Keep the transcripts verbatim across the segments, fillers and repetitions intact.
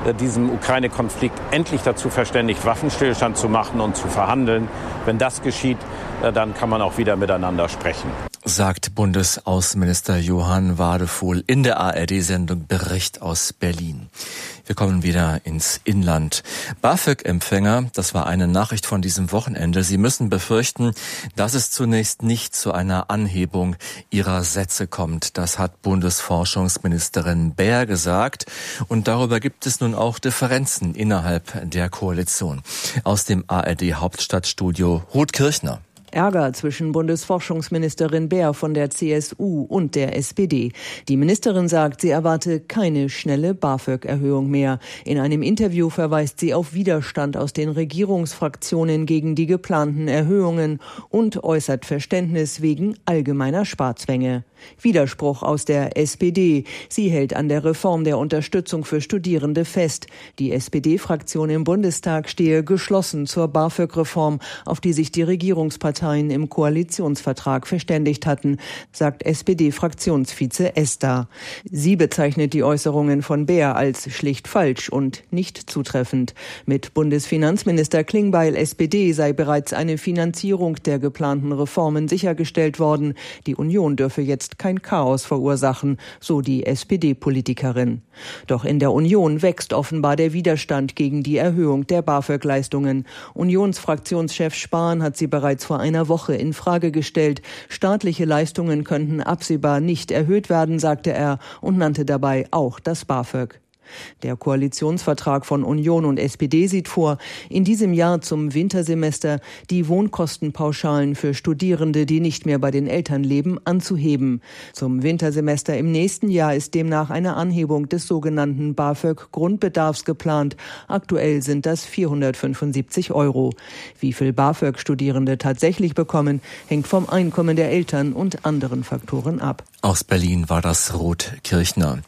diesem Ukraine-Konflikt endlich dazu verständigt, Waffenstillstand zu machen und zu verhandeln. Wenn das geschieht, dann kann man auch wieder miteinander sprechen. Sagt Bundesaußenminister Johann Wadefuhl in der A R D-Sendung Bericht aus Berlin. Wir kommen wieder ins Inland. BAföG-Empfänger, das war eine Nachricht von diesem Wochenende, sie müssen befürchten, dass es zunächst nicht zu einer Anhebung ihrer Sätze kommt. Das hat Bundesforschungsministerin Baer gesagt. Und darüber gibt es nun auch Differenzen innerhalb der Koalition. Aus dem A R D-Hauptstadtstudio Ruth Kirchner. Ärger zwischen Bundesforschungsministerin Baer von der C S U und der S P D. Die Ministerin sagt, sie erwarte keine schnelle BAföG-Erhöhung mehr. In einem Interview verweist sie auf Widerstand aus den Regierungsfraktionen gegen die geplanten Erhöhungen und äußert Verständnis wegen allgemeiner Sparzwänge. Widerspruch aus der S P D. Sie hält an der Reform der Unterstützung für Studierende fest. Die S P D-Fraktion im Bundestag stehe geschlossen zur BAföG-Reform, auf die sich die Regierungsparteien im Koalitionsvertrag verständigt hatten, sagt S P D-Fraktionsvize Ester. Sie bezeichnet die Äußerungen von Baer als schlicht falsch und nicht zutreffend. Mit Bundesfinanzminister Klingbeil S P D sei bereits eine Finanzierung der geplanten Reformen sichergestellt worden. Die Union dürfe jetzt kein Chaos verursachen, so die S P D-Politikerin. Doch in der Union wächst offenbar der Widerstand gegen die Erhöhung der BAföG-Leistungen. Unionsfraktionschef Spahn hat sie bereits vor einer Woche in Frage gestellt. Staatliche Leistungen könnten absehbar nicht erhöht werden, sagte er und nannte dabei auch das BAföG. Der Koalitionsvertrag von Union und S P D sieht vor, in diesem Jahr zum Wintersemester die Wohnkostenpauschalen für Studierende, die nicht mehr bei den Eltern leben, anzuheben. Zum Wintersemester im nächsten Jahr ist demnach eine Anhebung des sogenannten BAföG-Grundbedarfs geplant. Aktuell sind das vierhundertfünfundsiebzig Euro. Wie viel BAföG-Studierende tatsächlich bekommen, hängt vom Einkommen der Eltern und anderen Faktoren ab. Aus Berlin war das Ruth Kirchner.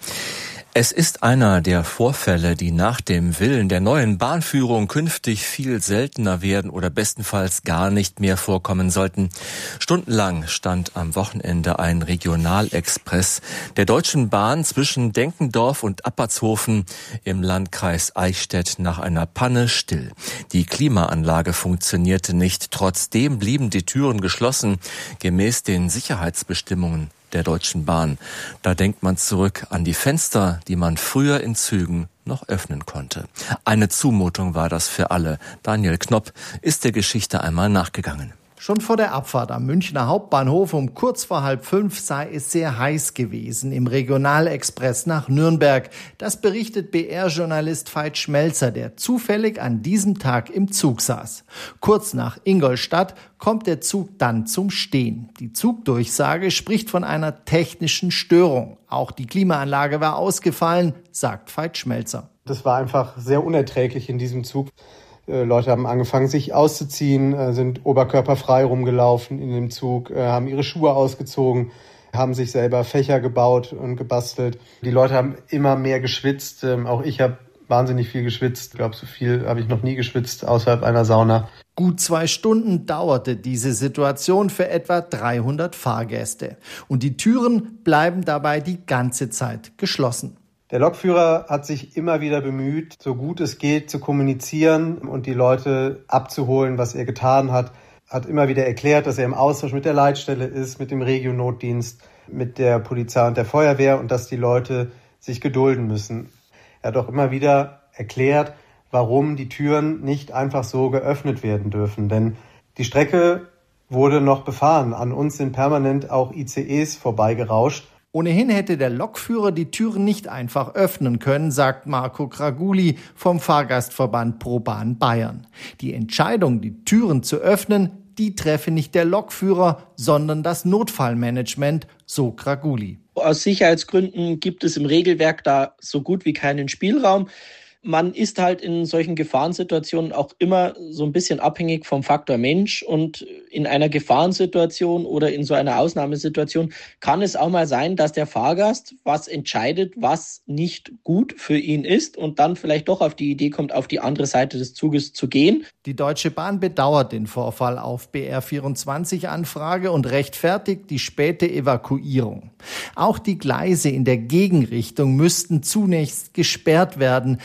Es ist einer der Vorfälle, die nach dem Willen der neuen Bahnführung künftig viel seltener werden oder bestenfalls gar nicht mehr vorkommen sollten. Stundenlang stand am Wochenende ein Regionalexpress der Deutschen Bahn zwischen Denkendorf und Appertshofen im Landkreis Eichstätt nach einer Panne still. Die Klimaanlage funktionierte nicht. Trotzdem blieben die Türen geschlossen, gemäß den Sicherheitsbestimmungen der Deutschen Bahn. Da denkt man zurück an die Fenster, die man früher in Zügen noch öffnen konnte. Eine Zumutung war das für alle. Daniel Knopp ist der Geschichte einmal nachgegangen. Schon vor der Abfahrt am Münchner Hauptbahnhof um kurz vor halb fünf sei es sehr heiß gewesen im Regionalexpress nach Nürnberg. Das berichtet B R-Journalist Veit Schmelzer, der zufällig an diesem Tag im Zug saß. Kurz nach Ingolstadt kommt der Zug dann zum Stehen. Die Zugdurchsage spricht von einer technischen Störung. Auch die Klimaanlage war ausgefallen, sagt Veit Schmelzer. Das war einfach sehr unerträglich in diesem Zug. Leute haben angefangen, sich auszuziehen, sind oberkörperfrei rumgelaufen in dem Zug, haben ihre Schuhe ausgezogen, haben sich selber Fächer gebaut und gebastelt. Die Leute haben immer mehr geschwitzt. Auch ich habe wahnsinnig viel geschwitzt. Ich glaube, so viel habe ich noch nie geschwitzt außerhalb einer Sauna. Gut zwei Stunden dauerte diese Situation für etwa dreihundert Fahrgäste. Und die Türen bleiben dabei die ganze Zeit geschlossen. Der Lokführer hat sich immer wieder bemüht, so gut es geht, zu kommunizieren und die Leute abzuholen, was er getan hat. Hat immer wieder erklärt, dass er im Austausch mit der Leitstelle ist, mit dem Regionotdienst, mit der Polizei und der Feuerwehr und dass die Leute sich gedulden müssen. Er hat auch immer wieder erklärt, warum die Türen nicht einfach so geöffnet werden dürfen. Denn die Strecke wurde noch befahren. An uns sind permanent auch I C Es vorbeigerauscht. Ohnehin hätte der Lokführer die Türen nicht einfach öffnen können, sagt Marco Kraguli vom Fahrgastverband ProBahn Bayern. Die Entscheidung, die Türen zu öffnen, die treffe nicht der Lokführer, sondern das Notfallmanagement, so Kraguli. Aus Sicherheitsgründen gibt es im Regelwerk da so gut wie keinen Spielraum. Man ist halt in solchen Gefahrensituationen auch immer so ein bisschen abhängig vom Faktor Mensch und in einer Gefahrensituation oder in so einer Ausnahmesituation kann es auch mal sein, dass der Fahrgast was entscheidet, was nicht gut für ihn ist und dann vielleicht doch auf die Idee kommt, auf die andere Seite des Zuges zu gehen. Die Deutsche Bahn bedauert den Vorfall auf B R vierundzwanzig Anfrage und rechtfertigt die späte Evakuierung. Auch die Gleise in der Gegenrichtung müssten zunächst gesperrt werden.